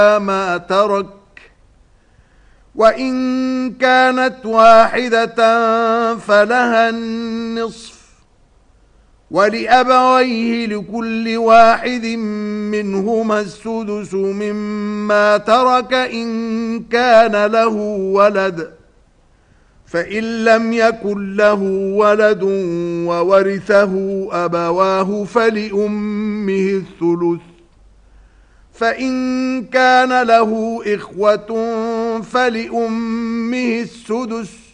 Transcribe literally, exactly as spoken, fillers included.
ما ترك، وإن كانت واحدة فلها النصف، ولأبويه لكل واحد منهما السدس مما ترك إن كان له ولد، فإن لم يكن له ولد وورثه أبواه فلأمه الثلث، فإن كان له إخوة فلأمه السدس،